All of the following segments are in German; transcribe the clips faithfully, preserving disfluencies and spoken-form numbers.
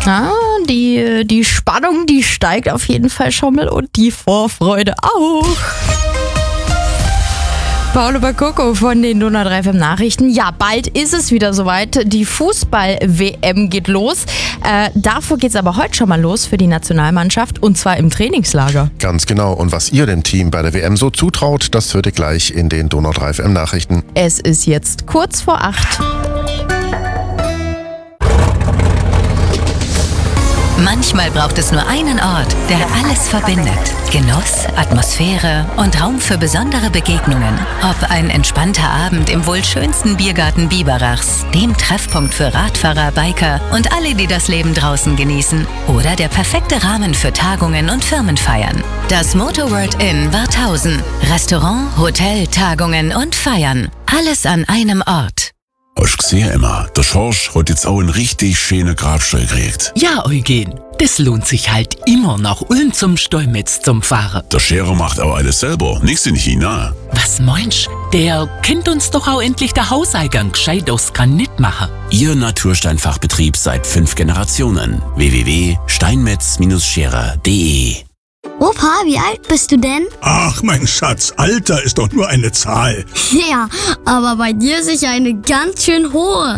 Ah, die, die Spannung, die steigt auf jeden Fall schon mal und die Vorfreude auch. Paolo Bakoko von den Donau drei F M Nachrichten. Ja, bald ist es wieder soweit. Die Fußball-W M geht los. Äh, davor geht es aber heute schon mal los für die Nationalmannschaft und zwar im Trainingslager. Ganz genau. Und was ihr dem Team bei der W M so zutraut, das hört ihr gleich in den Donau drei F M Nachrichten. Es ist jetzt kurz vor acht. Manchmal braucht es nur einen Ort, der alles verbindet. Genuss, Atmosphäre und Raum für besondere Begegnungen. Ob ein entspannter Abend im wohl schönsten Biergarten Biberachs, dem Treffpunkt für Radfahrer, Biker und alle, die das Leben draußen genießen. Oder der perfekte Rahmen für Tagungen und Firmenfeiern. Das Motorworld Inn Warthausen. Restaurant, Hotel, Tagungen und Feiern. Alles an einem Ort. Hast gesehen, Emma, der Schorsch hat jetzt auch einen richtig schönen Grabstall gekriegt. Ja, Eugen, das lohnt sich halt immer nach Ulm zum Stolmetz zum Fahren. Der Scherer macht auch alles selber, nichts in China. Was meinst? Der kennt uns doch auch endlich der Hauseingang gescheit aus Granit machen. Ihr Natursteinfachbetrieb seit fünf Generationen. w w w punkt steinmetz Scherer punkt de Opa, wie alt bist du denn? Ach, mein Schatz, Alter ist doch nur eine Zahl. Ja, aber bei dir sicher eine ganz schön hohe.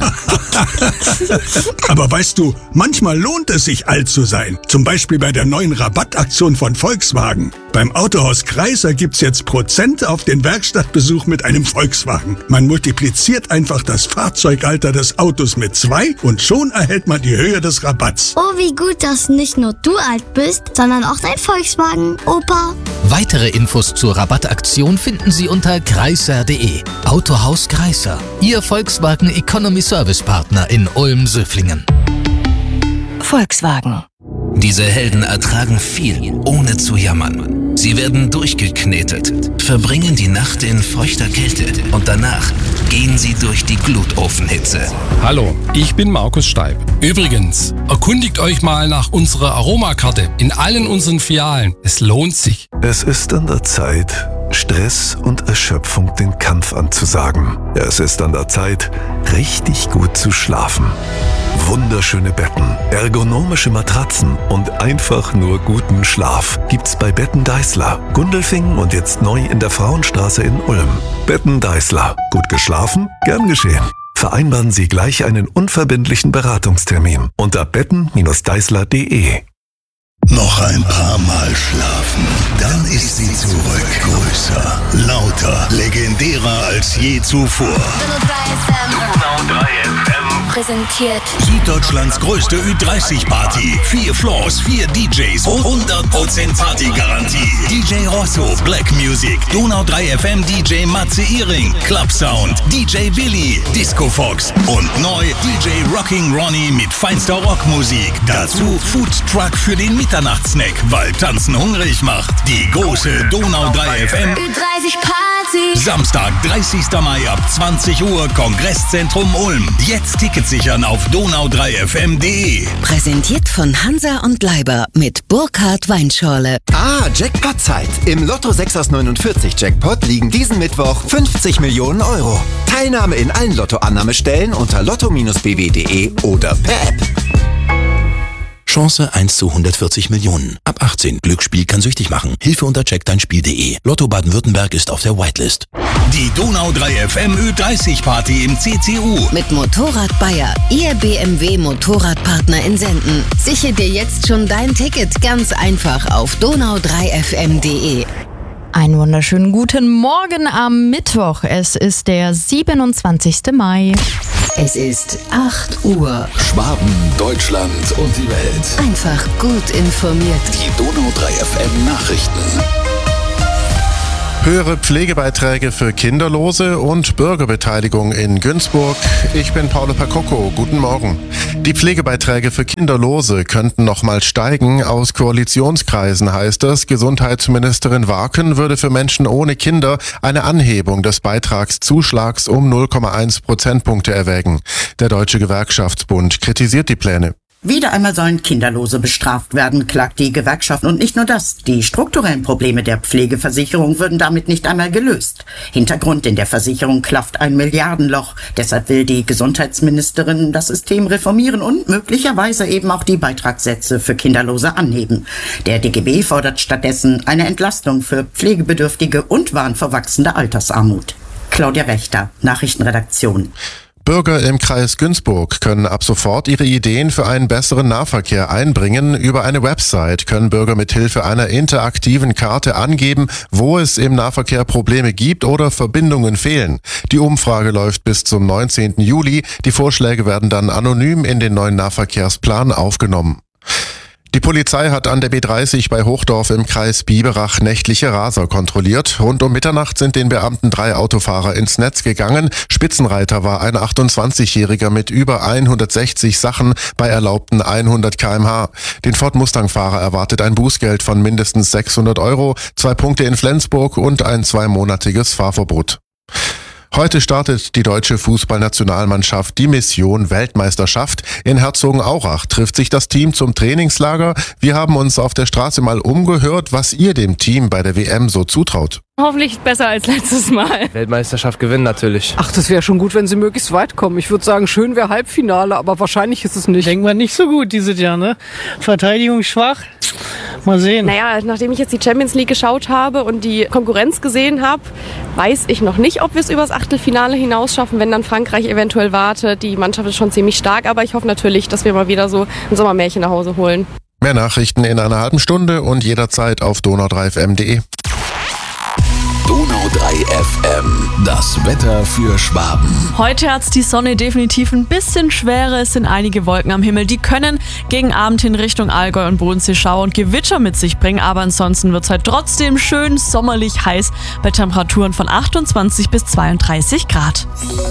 Aber weißt du, manchmal lohnt es sich, alt zu sein. Zum Beispiel bei der neuen Rabattaktion von Volkswagen. Beim Autohaus Kreiser gibt's jetzt Prozent auf den Werkstattbesuch mit einem Volkswagen. Man multipliziert einfach das Fahrzeugalter des Autos mit zwei und schon erhält man die Höhe des Rabatts. Oh, wie gut, dass nicht nur du alt bist, sondern auch dein Volkswagen, Opa. Weitere Infos zur Rabattaktion finden Sie unter kreiser punkt de. Autohaus Kreiser, Ihr Volkswagen Economy Service Partner in Ulm-Söflingen. Volkswagen. Diese Helden ertragen viel, ohne zu jammern. Sie werden durchgeknetet, verbringen die Nacht in feuchter Kälte und danach gehen sie durch die Glutofenhitze. Hallo, ich bin Markus Steib. Übrigens, erkundigt euch mal nach unserer Aromakarte in allen unseren Filialen. Es lohnt sich. Es ist an der Zeit, Stress und Erschöpfung den Kampf anzusagen. Es ist an der Zeit, richtig gut zu schlafen. Wunderschöne Betten, ergonomische Matratzen und einfach nur guten Schlaf gibt's bei Betten Deißler, Gundelfingen und jetzt neu in der Frauenstraße in Ulm. Betten Deißler. Gut geschlafen? Gern geschehen. Vereinbaren Sie gleich einen unverbindlichen Beratungstermin unter betten Deißler punkt de. Noch ein paar Mal schlafen, dann ist sie zurück. Größer, lauter, legendärer als je zuvor. Donau drei F M präsentiert Süddeutschlands größte Ü dreißig Party. Vier Floors, vier D Js, hundert Prozent Partygarantie. D J Rosso, Black Music, Donau drei F M D J Matze Iring, Club Sound, D J Willi, Disco Fox und neu D J Rocking Ronnie mit feinster Rockmusik. Dazu Food Truck für den Mitternachtssnack, weil Tanzen hungrig macht. Die große Donau drei F M Ü dreißig Party. Samstag, dreißigster Mai ab zwanzig Uhr, Kongresszentrum Ulm. Jetzt Tickets sichern auf donau drei F M punkt de. Präsentiert von Hansa und Leiber mit Burkhard Weinschorle. Ah, Jackpot-Zeit. Im Lotto sechs aus neunundvierzig Jackpot liegen diesen Mittwoch fünfzig Millionen Euro. Teilnahme in allen Lottoannahmestellen unter lotto Bindestrich b w punkt de oder per App. Chance eins zu hundertvierzig Millionen. Ab achtzehn. Glücksspiel kann süchtig machen. Hilfe unter check dein Spiel punkt de. Lotto Baden-Württemberg ist auf der Whitelist. Die Donau drei F M Ü dreißig Party im C C U. Mit Motorrad Bayer, Ihr B M W Motorradpartner in Senden. Sichere dir jetzt schon dein Ticket ganz einfach auf donau drei F M punkt de. Einen wunderschönen guten Morgen am Mittwoch. Es ist der siebenundzwanzigsten Mai. Es ist acht Uhr. Schwaben, Deutschland und die Welt. Einfach gut informiert. Die Donau drei F M Nachrichten. Höhere Pflegebeiträge für Kinderlose und Bürgerbeteiligung in Günzburg. Ich bin Paolo Bakoko. Guten Morgen. Die Pflegebeiträge für Kinderlose könnten nochmal steigen. Aus Koalitionskreisen heißt es, Gesundheitsministerin Warken würde für Menschen ohne Kinder eine Anhebung des Beitragszuschlags um null Komma eins Prozentpunkte erwägen. Der Deutsche Gewerkschaftsbund kritisiert die Pläne. Wieder einmal sollen Kinderlose bestraft werden, klagt die Gewerkschaft. Und nicht nur das, die strukturellen Probleme der Pflegeversicherung würden damit nicht einmal gelöst. Hintergrund: in der Versicherung klafft ein Milliardenloch. Deshalb will die Gesundheitsministerin das System reformieren und möglicherweise eben auch die Beitragssätze für Kinderlose anheben. Der D G B fordert stattdessen eine Entlastung für Pflegebedürftige und warnt vor wachsender Altersarmut. Claudia Wächter, Nachrichtenredaktion. Bürger im Kreis Günzburg können ab sofort ihre Ideen für einen besseren Nahverkehr einbringen. Über eine Website können Bürger mit Hilfe einer interaktiven Karte angeben, wo es im Nahverkehr Probleme gibt oder Verbindungen fehlen. Die Umfrage läuft bis zum neunzehnten Juli. Die Vorschläge werden dann anonym in den neuen Nahverkehrsplan aufgenommen. Die Polizei hat an der B dreißig bei Hochdorf im Kreis Biberach nächtliche Raser kontrolliert. Rund um Mitternacht sind den Beamten drei Autofahrer ins Netz gegangen. Spitzenreiter war ein achtundzwanzigjähriger mit über hundertsechzig Sachen bei erlaubten hundert Kilometer pro Stunde. Den Ford Mustang-Fahrer erwartet ein Bußgeld von mindestens sechshundert Euro, zwei Punkte in Flensburg und ein zweimonatiges Fahrverbot. Heute startet die deutsche Fußballnationalmannschaft die Mission Weltmeisterschaft. In Herzogenaurach trifft sich das Team zum Trainingslager. Wir haben uns auf der Straße mal umgehört, was ihr dem Team bei der W M so zutraut. Hoffentlich besser als letztes Mal. Weltmeisterschaft gewinnen natürlich. Ach, das wäre schon gut, wenn sie möglichst weit kommen. Ich würde sagen, schön wäre Halbfinale, aber wahrscheinlich ist es nicht. Denken wir nicht so gut dieses Jahr, ne? Verteidigung schwach. Mal sehen. Naja, nachdem ich jetzt die Champions League geschaut habe und die Konkurrenz gesehen habe, weiß ich noch nicht, ob wir es übers Achtelfinale hinaus schaffen, wenn dann Frankreich eventuell wartet. Die Mannschaft ist schon ziemlich stark, aber ich hoffe natürlich, dass wir mal wieder so ein Sommermärchen nach Hause holen. Mehr Nachrichten in einer halben Stunde und jederzeit auf donau drei f m punkt de. Donau drei F M, das Wetter für Schwaben. Heute hat's die Sonne definitiv ein bisschen schwerer. Es sind einige Wolken am Himmel. Die können gegen Abend hin Richtung Allgäu und Bodensee Schauer und Gewitter mit sich bringen. Aber ansonsten wird's halt trotzdem schön sommerlich heiß bei Temperaturen von achtundzwanzig bis zweiunddreißig Grad.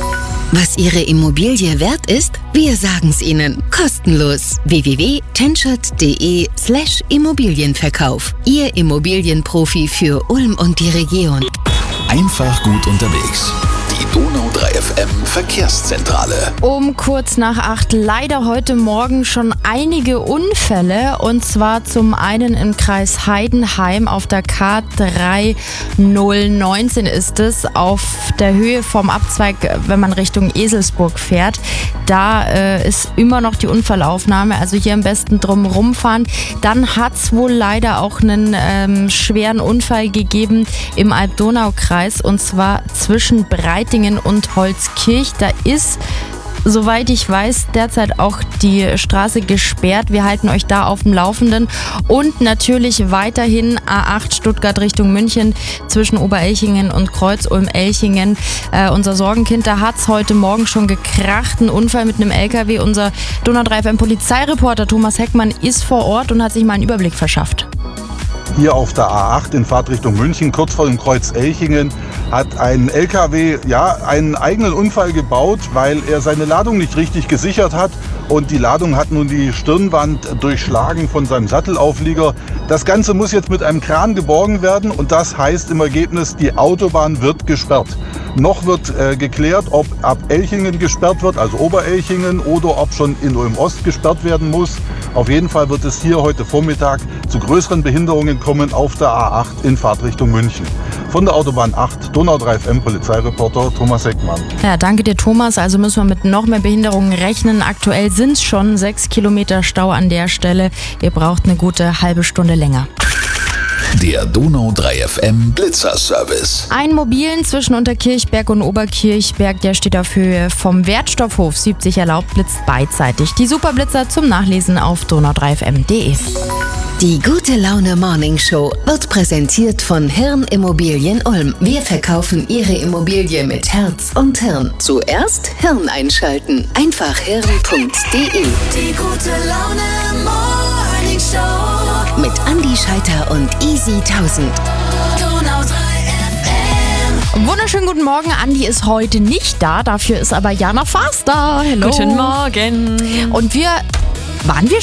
Was Ihre Immobilie wert ist? Wir sagen's Ihnen. Kostenlos. w w w punkt tenschert punkt de slash Immobilienverkauf. Ihr Immobilienprofi für Ulm und die Region. Einfach gut unterwegs. Die Donau drei F M Verkehrszentrale. Um kurz nach acht leider heute Morgen schon einige Unfälle, und zwar zum einen im Kreis Heidenheim auf der K drei null neunzehn ist es, auf der Höhe vom Abzweig, wenn man Richtung Eselsburg fährt. Da äh, ist immer noch die Unfallaufnahme, also hier am besten drum rumfahren. Dann hat es wohl leider auch einen ähm, schweren Unfall gegeben im Alb-Donau-Kreis, und zwar zwischen Breitingen und Holzkirch. Da ist, soweit ich weiß, derzeit auch die Straße gesperrt. Wir halten euch da auf dem Laufenden. Und natürlich weiterhin A acht Stuttgart Richtung München zwischen Oberelchingen und Kreuz-Ulm-Elchingen. Äh, unser Sorgenkind, da hat es heute Morgen schon gekracht. Ein Unfall mit einem L K W. Unser Donau drei F M Polizeireporter Thomas Heckmann ist vor Ort und hat sich mal einen Überblick verschafft. Hier auf der A acht in Fahrtrichtung München, kurz vor dem Kreuz Elchingen, hat ein L K W ja, einen eigenen Unfall gebaut, weil er seine Ladung nicht richtig gesichert hat. Und die Ladung hat nun die Stirnwand durchschlagen von seinem Sattelauflieger. Das Ganze muss jetzt mit einem Kran geborgen werden, und das heißt im Ergebnis, die Autobahn wird gesperrt. Noch wird äh, geklärt, ob ab Elchingen gesperrt wird, also Oberelchingen, oder ob schon in Ulm-Ost gesperrt werden muss. Auf jeden Fall wird es hier heute Vormittag zu größeren Behinderungen kommen auf der A acht in Fahrtrichtung München. Von der Autobahn acht, Donau drei F M Polizeireporter Thomas Heckmann. Ja, danke dir, Thomas. Also müssen wir mit noch mehr Behinderungen rechnen. Aktuell sind es schon sechs Kilometer Stau an der Stelle. Ihr braucht eine gute halbe Stunde länger. Der Donau drei F M Blitzerservice. Ein Mobilen zwischen Unterkirchberg und Oberkirchberg, der steht auf Höhe vom Wertstoffhof siebzig erlaubt, blitzt beidseitig. Die Superblitzer zum Nachlesen auf donau drei f m punkt de. Die Gute Laune Morning Show wird präsentiert von Hirn Immobilien Ulm. Wir verkaufen Ihre Immobilie mit Herz und Hirn. Zuerst Hirn einschalten. Einfach hirn punkt de. Die Gute Laune Morning Show mit Andi Scheiter und Easy tausend. Donau drei F M. Wunderschönen guten Morgen. Andi ist heute nicht da, dafür ist aber Jana Faas da. Hello. Guten Morgen. Und wir, waren wir